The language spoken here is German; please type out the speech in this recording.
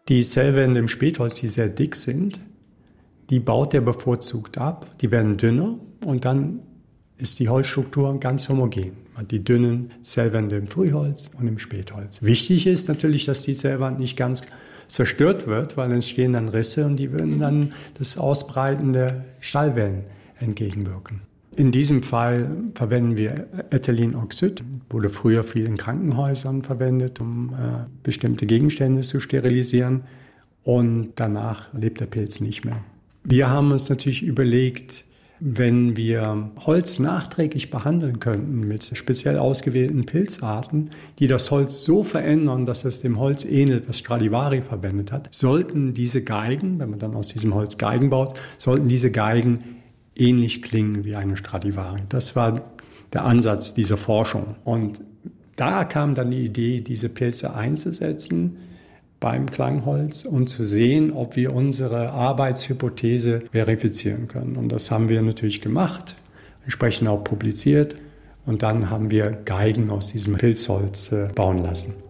Die Zellwände im Spätholz, die sehr dick sind, die baut er bevorzugt ab. Die werden dünner und dann ist die Holzstruktur ganz homogen. Man hat die dünnen Zellwände im Frühholz und im Spätholz. Wichtig ist natürlich, dass die Zellwand nicht ganz zerstört wird, weil entstehen dann Risse und die würden dann das Ausbreiten der Schallwellen entgegenwirken. In diesem Fall verwenden wir Ethylenoxid, wurde früher viel in Krankenhäusern verwendet, um bestimmte Gegenstände zu sterilisieren, und danach lebt der Pilz nicht mehr. Wir haben uns natürlich überlegt, wenn wir Holz nachträglich behandeln könnten mit speziell ausgewählten Pilzarten, die das Holz so verändern, dass es dem Holz ähnelt, was Stradivari verwendet hat, sollten diese Geigen, wenn man dann aus diesem Holz Geigen baut, sollten diese Geigen ähnlich klingen wie eine Stradivari. Das war der Ansatz dieser Forschung. Und da kam dann die Idee, diese Pilze einzusetzen beim Klangholz und zu sehen, ob wir unsere Arbeitshypothese verifizieren können. Und das haben wir natürlich gemacht, entsprechend auch publiziert. Und dann haben wir Geigen aus diesem Pilzholz bauen lassen.